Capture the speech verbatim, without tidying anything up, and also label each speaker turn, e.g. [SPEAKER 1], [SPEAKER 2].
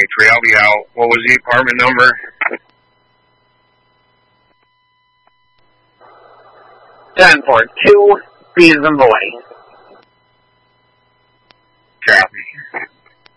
[SPEAKER 1] twenty-three. I'll be out. What was the apartment number?
[SPEAKER 2] ten four two, B as in boy.
[SPEAKER 1] Copy.